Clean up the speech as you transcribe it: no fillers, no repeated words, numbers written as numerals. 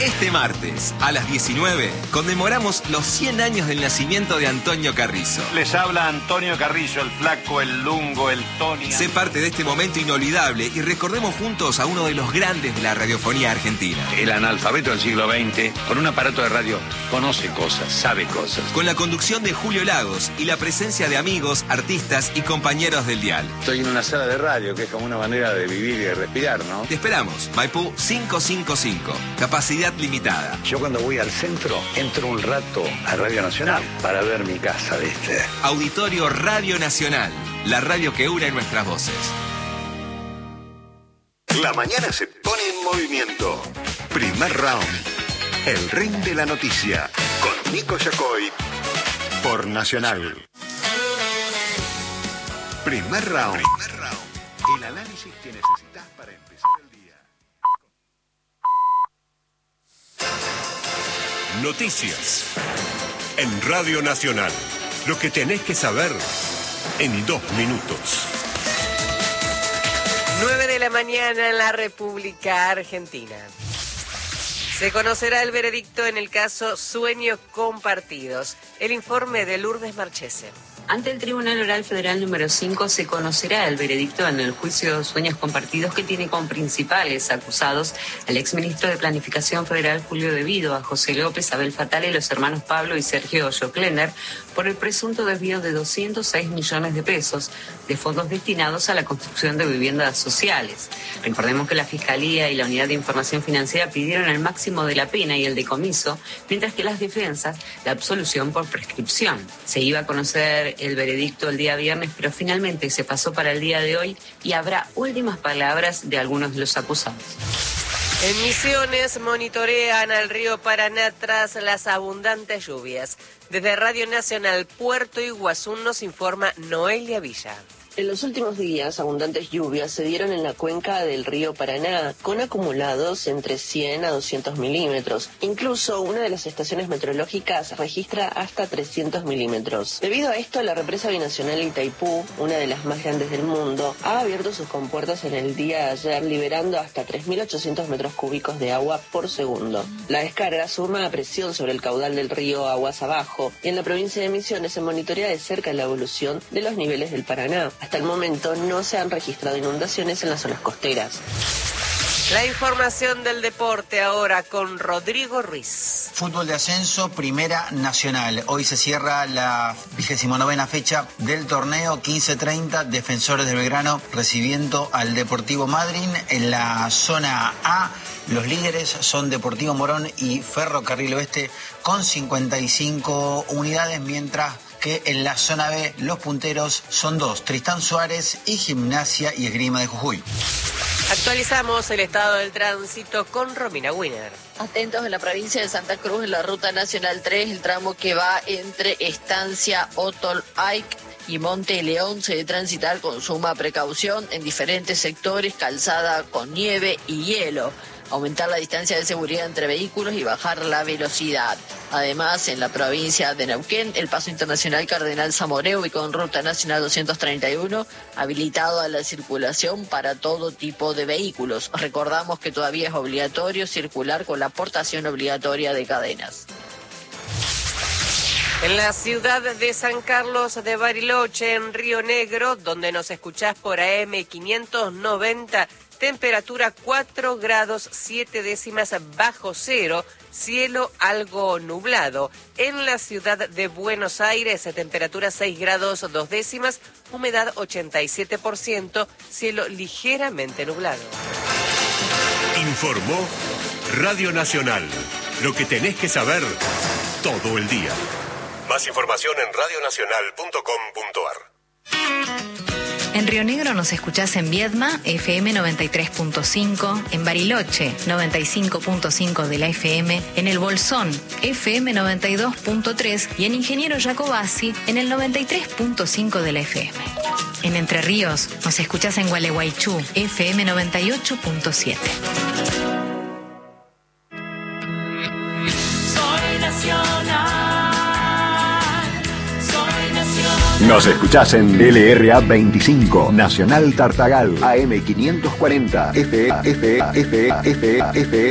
Este martes, a las 19, conmemoramos los 100 años del nacimiento de Antonio Carrizo. Les habla Antonio Carrizo, el flaco, el lungo, el Tony. Sé parte de este momento inolvidable y recordemos juntos a uno de los grandes de la radiofonía argentina. El analfabeto del siglo XX, con un aparato de radio, conoce cosas, sabe cosas. Con la conducción de Julio Lagos y la presencia de amigos, artistas y compañeros del dial. Estoy en una sala de radio, que es como una manera de vivir y de respirar, ¿no? Te esperamos, Maipú 555, capacidad limitada. Yo cuando voy al centro, entro un rato a Radio Nacional para ver mi casa, ¿viste? Auditorio Radio Nacional, la radio que une nuestras voces. La mañana se pone en movimiento. Primer round. El ring de la noticia. Con Nico Yacoy. Por Nacional. Primer round. El análisis que necesitas para empezar el día. Noticias. En Radio Nacional. Lo que tenés que saber en 2 minutos. 9 de la mañana en la República Argentina. Se conocerá el veredicto en el caso Sueños Compartidos. El informe de Lourdes Marchese. Ante el Tribunal Oral Federal número 5 se conocerá el veredicto en el juicio Sueños Compartidos, que tiene como principales acusados al exministro de Planificación Federal Julio De Vido, a José López, Abel Fatale y los hermanos Pablo y Sergio Joclener por el presunto desvío de 206 millones de pesos de fondos destinados a la construcción de viviendas sociales. Recordemos que la Fiscalía y la Unidad de Información Financiera pidieron el máximo de la pena y el decomiso, mientras que las defensas la absolución por prescripción. Se iba a conocer el veredicto el día viernes, pero finalmente se pasó para el día de hoy y habrá últimas palabras de algunos de los acusados. En Misiones monitorean al río Paraná tras las abundantes lluvias. Desde Radio Nacional Puerto Iguazú nos informa Noelia Villa. En los últimos días, abundantes lluvias se dieron en la cuenca del río Paraná, con acumulados entre 100 a 200 milímetros. Incluso una de las estaciones meteorológicas registra hasta 300 milímetros. Debido a esto, la represa binacional Itaipú, una de las más grandes del mundo, ha abierto sus compuertas en el día de ayer, liberando hasta 3.800 metros cúbicos de agua por segundo. La descarga suma a presión sobre el caudal del río aguas abajo, y en la provincia de Misiones se monitorea de cerca la evolución de los niveles del Paraná. Hasta el momento no se han registrado inundaciones en las zonas costeras. La información del deporte ahora con Rodrigo Ruiz. Fútbol de ascenso, Primera Nacional. Hoy se cierra la 29ª fecha del torneo. 15:30, Defensores de Belgrano recibiendo al Deportivo Madryn. En la zona A, los líderes son Deportivo Morón y Ferrocarril Oeste con 55 unidades, mientras que en la zona B los punteros son 2, Tristán Suárez y Gimnasia y Esgrima de Jujuy. Actualizamos el estado del tránsito con Romina Wiener. Atentos en la provincia de Santa Cruz, en la ruta nacional 3, el tramo que va entre Estancia Otol Aik y Monte León se debe transitar con suma precaución en diferentes sectores, calzada con nieve y hielo. Aumentar la distancia de seguridad entre vehículos y bajar la velocidad. Además, en la provincia de Neuquén, el paso internacional Cardenal Zamorano y con ruta nacional 231, habilitado a la circulación para todo tipo de vehículos. Recordamos que todavía es obligatorio circular con la portación obligatoria de cadenas. En la ciudad de San Carlos de Bariloche, en Río Negro, donde nos escuchás por AM 590, temperatura 4 grados 7 décimas bajo cero, cielo algo nublado. En la ciudad de Buenos Aires, temperatura 6 grados 2 décimas, humedad 87%, cielo ligeramente nublado. Informó Radio Nacional. Lo que tenés que saber todo el día. Más información en radionacional.com.ar. En Río Negro nos escuchás en Viedma, FM 93.5, en Bariloche, 95.5 de la FM, en El Bolsón, FM 92.3 y en Ingeniero Jacobasi, en el 93.5 de la FM. En Entre Ríos nos escuchás en Gualeguaychú, FM 98.7. Soy nacional. Nos escuchás en LRA 25, Nacional Tartagal, AM 540, FM